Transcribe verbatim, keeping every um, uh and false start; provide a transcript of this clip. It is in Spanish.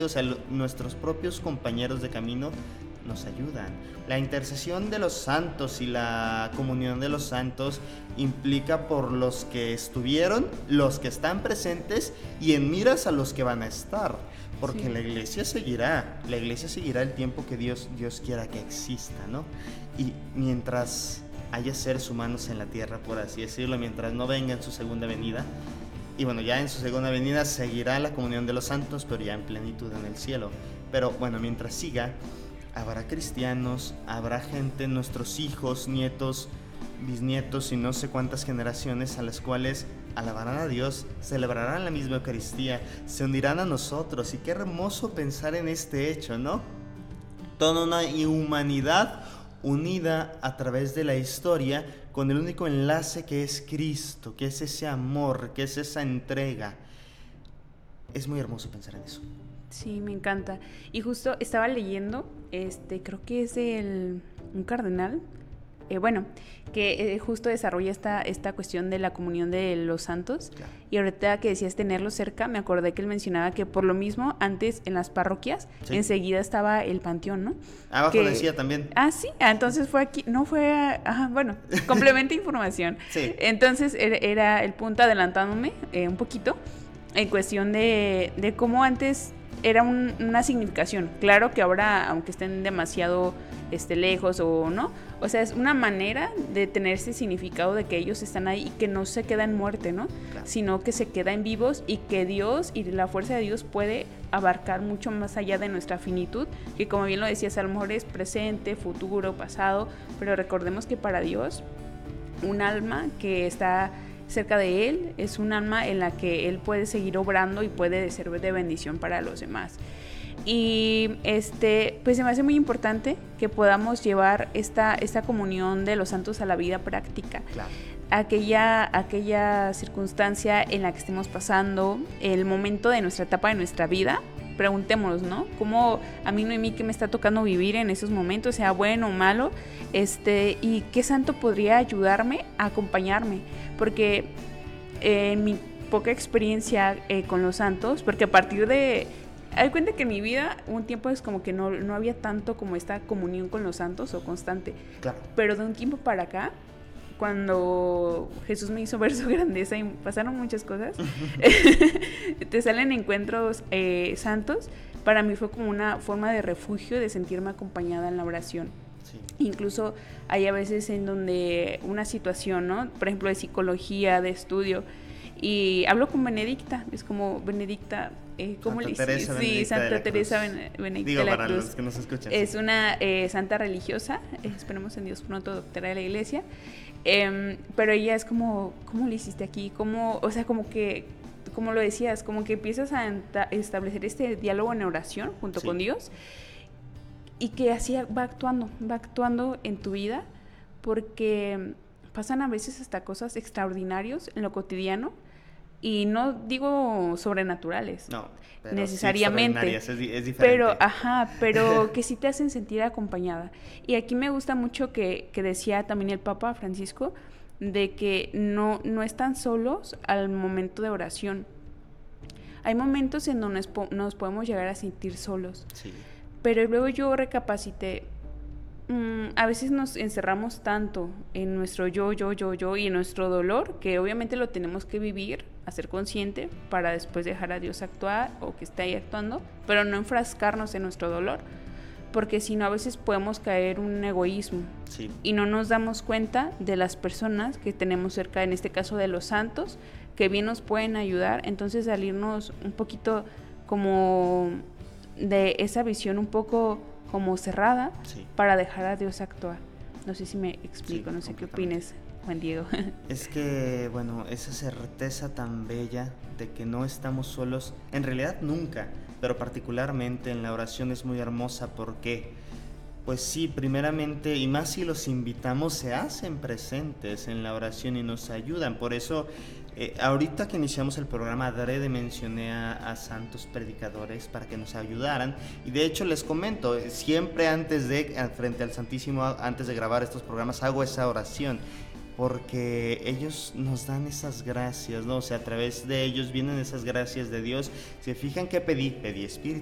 o sea, lo- nuestros propios compañeros de camino nos ayudan. La intercesión de los santos y la comunión de los santos implica por los que estuvieron, los que están presentes y en miras a los que van a estar. Porque Sí. la iglesia seguirá, la iglesia seguirá el tiempo que Dios, Dios quiera que exista, ¿no? Y mientras haya seres humanos en la tierra, por así decirlo, mientras no venga en su segunda venida, y bueno, ya en su segunda venida seguirá la comunión de los santos, pero ya en plenitud en el cielo. Pero bueno, mientras siga, habrá cristianos, habrá gente, nuestros hijos, nietos, bisnietos y no sé cuántas generaciones a las cuales alabarán a Dios, celebrarán la misma Eucaristía, se unirán a nosotros. Y qué hermoso pensar en este hecho, ¿no? Toda una humanidad unida a través de la historia con el único enlace que es Cristo, que es ese amor, que es esa entrega. Es muy hermoso pensar en eso. Sí, me encanta. Y justo estaba leyendo, este, creo que es el, un cardenal, eh, bueno, que eh, justo desarrolla esta, esta cuestión de la comunión de los santos. Claro. Y ahorita que decías tenerlo cerca, me acordé que él mencionaba que por lo mismo antes en las parroquias Sí. enseguida estaba el panteón, ¿no? Abajo Que- decía también. Ah, sí, ah, entonces fue aquí, no fue, a- ajá, bueno, complementa información. Sí. Entonces era, era el punto adelantándome eh, un poquito en cuestión de, de cómo antes era un- una significación. Claro que ahora, aunque estén demasiado este, lejos o no, o sea, es una manera de tener ese significado de que ellos están ahí y que no se queda en muerte, ¿no? Claro. Sino que se queda en vivos y que Dios y la fuerza de Dios puede abarcar mucho más allá de nuestra finitud, que como bien lo decías, a lo mejor es presente, futuro, pasado, pero recordemos que para Dios un alma que está cerca de Él es un alma en la que Él puede seguir obrando y puede ser de bendición para los demás. Y este, pues se me hace muy importante que podamos llevar esta, esta comunión de los santos a la vida práctica. Claro. Aquella, aquella circunstancia en la que estemos pasando, el momento de nuestra etapa de nuestra vida, preguntémonos, ¿no? ¿Cómo a mí, Noemí, qué me está tocando vivir en esos momentos, sea bueno o malo? Este, y qué santo podría ayudarme a acompañarme, porque eh, en mi poca experiencia eh, con los santos, porque a partir de... Hay cuenta que en mi vida un tiempo es como que no, no había tanto como esta comunión con los santos o constante, Claro. pero de un tiempo para acá, cuando Jesús me hizo ver su grandeza y pasaron muchas cosas, te salen encuentros eh, santos, para mí fue como una forma de refugio, de sentirme acompañada en la oración. Sí. Incluso hay a veces en donde una situación, ¿no? Por ejemplo, de psicología, de estudio, y hablo con Benedicta, es como, Benedicta, eh, ¿cómo Santa le Teresa Sí, Benedicta de Santa la Teresa Cruz. Ben- Benedicta Digo, de la para Cruz. los que nos escuchan. Es sí. una eh, santa religiosa, eh, esperemos en Dios pronto doctora de la iglesia, eh, pero ella es como, ¿cómo le hiciste aquí? ¿Cómo? O sea, como que, como lo decías, como que empiezas a enta- establecer este diálogo en oración junto Sí. con Dios, y que así va actuando, va actuando en tu vida, porque pasan a veces hasta cosas extraordinarias en lo cotidiano, y no digo sobrenaturales, No, pero necesariamente, sí extraordinarias, es, di- es diferente. pero ajá, pero que sí te hacen sentir acompañada. Y aquí me gusta mucho que, que decía también el Papa Francisco, de que no, no están solos al momento de oración. Hay momentos en donde nos, po- nos podemos llegar a sentir solos, Sí. pero luego yo recapacité. Mm, a veces nos encerramos tanto en nuestro yo, yo, yo, yo y en nuestro dolor, que obviamente lo tenemos que vivir, hacer consciente para después dejar a Dios actuar o que esté ahí actuando, pero no enfrascarnos en nuestro dolor, porque si no a veces podemos caer en un egoísmo Sí. y no nos damos cuenta de las personas que tenemos cerca, en este caso de los santos, que bien nos pueden ayudar. Entonces salirnos un poquito como de esa visión un poco como cerrada, Sí. para dejar a Dios actuar. No sé si me explico, Sí, no sé qué completamente. opines, Juan Diego. Es que, bueno, esa certeza tan bella de que no estamos solos, en realidad nunca, pero particularmente en la oración es muy hermosa porque, pues sí, primeramente, y más si los invitamos, se hacen presentes en la oración y nos ayudan. Por eso, eh, ahorita que iniciamos el programa, adrede mencioné a, a santos predicadores para que nos ayudaran. Y de hecho les comento, siempre antes de, frente al Santísimo, antes de grabar estos programas, hago esa oración. Porque ellos nos dan esas gracias, ¿no? O sea, a través de ellos vienen esas gracias de Dios. Se fijan que pedí, pedí espíritu.